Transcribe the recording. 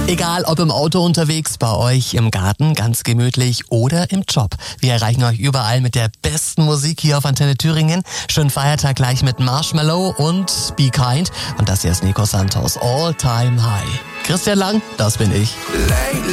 Egal ob im Auto unterwegs, bei euch im Garten, ganz gemütlich oder im Job. Wir erreichen euch überall mit der besten Musik hier auf Antenne Thüringen. Schönen Feiertag gleich mit Marshmallow und Be Kind. Und das hier ist Nico Santos, All Time High. Christian Lang, das bin ich.